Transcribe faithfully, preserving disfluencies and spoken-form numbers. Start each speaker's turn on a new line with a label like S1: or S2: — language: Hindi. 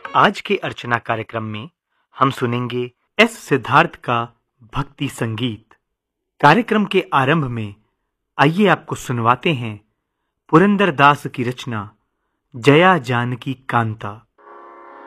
S1: आज के अर्चना कार्यक्रम में हम सुनेंगे एस सिद्धार्थ का भक्ति संगीत। कार्यक्रम के आरंभ में आइए आपको सुनवाते हैं पुरंदर दास की रचना जया जानकी कांता।